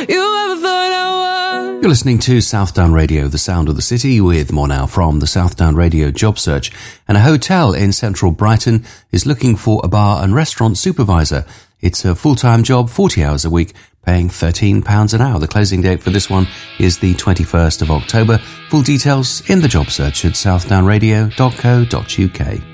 you ever thought I was. You're listening to Southdown Radio, the sound of the city, with more now from the Southdown Radio job search. And a hotel in central Brighton is looking for a bar and restaurant supervisor. It's a full-time job, 40 hours a week, paying £13 an hour. The closing date for this one is the 21st of October. Full details in the job search at southdownradio.co.uk.